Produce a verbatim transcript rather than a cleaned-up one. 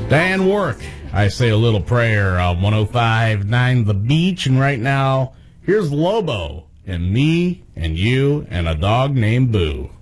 Diane Warwick, I Say a Little Prayer on one oh five point nine The Beach. And right now, here's Lobo and Me and You and a Dog Named Boo.